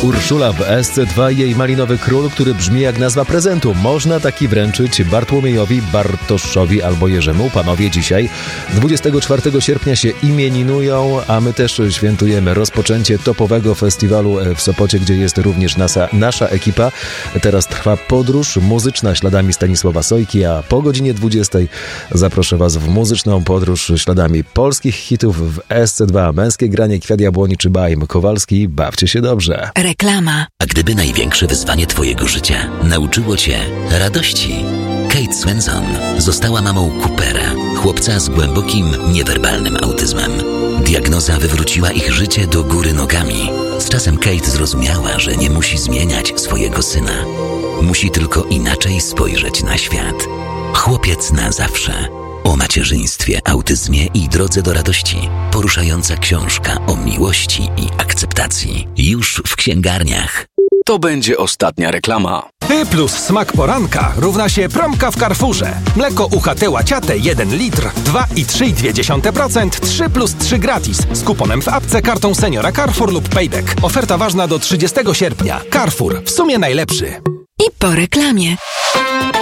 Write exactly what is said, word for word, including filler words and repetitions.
Urszula w S C dwa i jej malinowy król, który brzmi jak nazwa prezentu. Można taki wręczyć Bartłomiejowi, Bartoszowi albo Jerzemu. Panowie dzisiaj dwudziestego czwartego sierpnia się imieninują, a my też świętujemy rozpoczęcie topowego festiwalu w Sopocie, gdzie jest również nasza, nasza ekipa. Teraz trwa podróż muzyczna śladami Stanisława Sojki, a po godzinie dwudziestej zaproszę Was w muzyczną podróż śladami polskich hitów w S C dwa. Męskie granie, Kwiat Jabłoni czy Bajm Kowalski. Bawcie się dobrze. Reklama. A gdyby największe wyzwanie Twojego życia nauczyło Cię radości? Kate Swenson została mamą Coopera, chłopca z głębokim, niewerbalnym autyzmem. Diagnoza wywróciła ich życie do góry nogami. Z czasem Kate zrozumiała, że nie musi zmieniać swojego syna. Musi tylko inaczej spojrzeć na świat. Chłopiec na zawsze. O macierzyństwie, autyzmie i drodze do radości. Poruszająca książka o miłości i akceptacji. Już w księgarniach. To będzie ostatnia reklama. Ty plus smak poranka równa się promka w Carrefourze. Mleko U H T łaciate jeden litr, dwa i trzy i dwie dziesiąte procent, trzy plus trzy gratis. Z kuponem w apce, kartą seniora Carrefour lub Payback. Oferta ważna do trzydziestego sierpnia. Carrefour, w sumie najlepszy. I po reklamie.